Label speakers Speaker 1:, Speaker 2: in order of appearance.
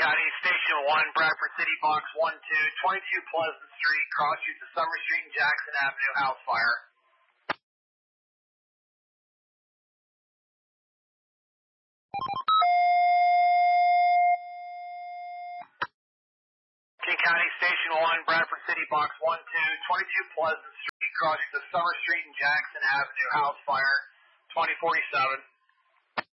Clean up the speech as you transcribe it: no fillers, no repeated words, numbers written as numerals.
Speaker 1: County, Station 1, Bradford City, Box 12, 22 Pleasant Street, cross streets of Summer Street and Jackson Avenue, house fire. King County, Station 1, Bradford City, Box 12, 22 Pleasant Street, cross streets of Summer Street and Jackson Avenue, house fire, 2047.